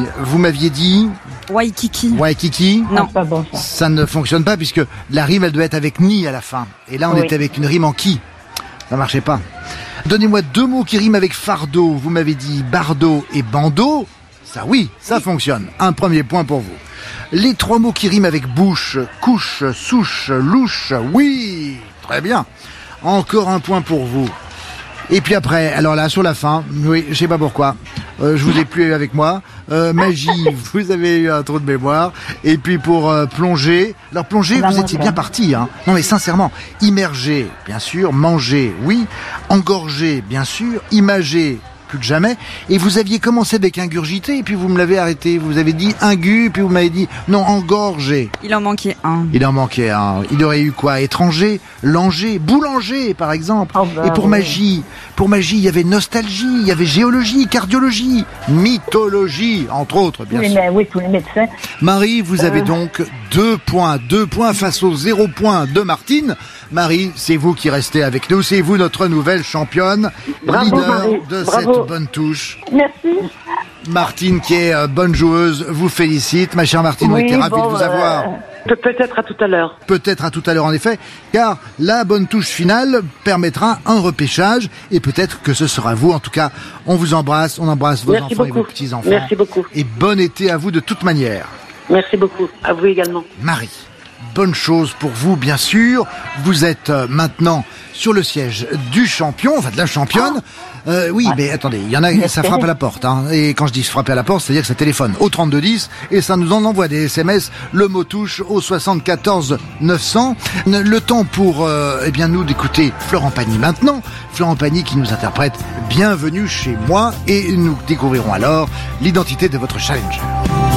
vous m'aviez dit Waikiki. Waikiki. Non. Pas bon, ça. Ça ne fonctionne pas puisque la rime, elle doit être avec ni à la fin. Et là, on Oui. était avec une rime en qui. Ça marchait pas. Donnez-moi 2 mots qui riment avec fardeau. Vous m'avez dit bardeau et bandeau. Ça, oui, ça fonctionne. Un premier point pour vous. Les 3 mots qui riment avec bouche, couche, souche, louche. Oui, très bien. Encore un point pour vous. Et puis après, alors là, sur la fin, oui, je sais pas pourquoi, je vous ai plus eu avec moi. Magie, vous avez eu un trou de mémoire. Et puis pour plonger, alors plonger, vous étiez bien parti, hein. Non mais sincèrement, immerger, bien sûr, manger, oui, engorger, bien sûr, imager, plus que jamais. Et vous aviez commencé avec ingurgité, et puis vous me l'avez arrêté. Vous avez dit ingu, puis vous m'avez dit non, engorger. Il en manquait un. Il en manquait un. Il aurait eu quoi? Étranger, langer, boulanger, par exemple. Oh bah, et pour oui. magie, il y avait nostalgie, il y avait géologie, cardiologie, mythologie, entre autres, bien sûr. Oui, tous les médecins. Marie, vous avez donc 2 points. 2 points face aux 0 points de Martine. Marie, c'est vous qui restez avec nous. C'est vous notre nouvelle championne, Bravo, leader Marie. de Bravo. cette bonne touche. Merci. Martine, qui est bonne joueuse, vous félicite. Ma chère Martine, on était ravis de vous avoir. Peut-être à tout à l'heure. Peut-être à tout à l'heure en effet, car la bonne touche finale permettra un repêchage et peut-être que ce sera vous. En tout cas, on vous embrasse, on embrasse vos Merci enfants et beaucoup. vos petits-enfants. Merci beaucoup. Et bon été à vous de toute manière. Merci beaucoup. À vous également. Marie, bonne chose pour vous bien sûr. Vous êtes maintenant sur le siège du champion, enfin de la championne. Oui, mais attendez, il y en a, ça frappe à la porte. Hein. Et quand je dis frapper à la porte, c'est-à-dire que ça téléphone au 3210 et ça nous en envoie des SMS. Le mot touche au 74 900. Le temps pour eh bien nous d'écouter Florent Pagny maintenant. Florent Pagny qui nous interprète Bienvenue chez moi et nous découvrirons alors l'identité de votre challenger.